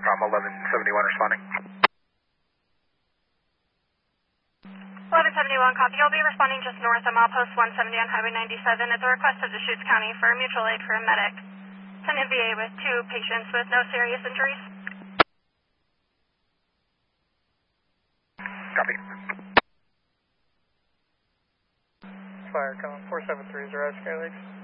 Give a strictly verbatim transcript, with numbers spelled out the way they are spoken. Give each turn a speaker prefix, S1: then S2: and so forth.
S1: Aircom eleven seventy-one responding.
S2: eleven seventy-one, copy. I'll be responding just north of milepost one seventy on Highway ninety-seven at the request of Deschutes County for mutual aid for a medic. It's an M V A with two patients with no serious injuries.
S1: Copy.
S3: Fire, Aircom four seven three, Zero Skylake.